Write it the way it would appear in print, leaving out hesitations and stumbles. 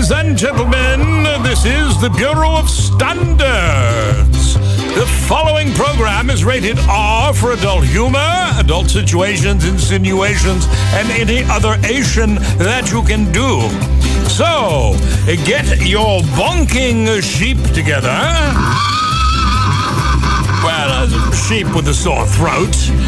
Ladies and gentlemen, this is the Bureau of Standards. The following program is rated R for adult humor, adult situations, insinuations, and any other Asian that you can do. So, get your bonking sheep together. Well, a sheep with a sore throat.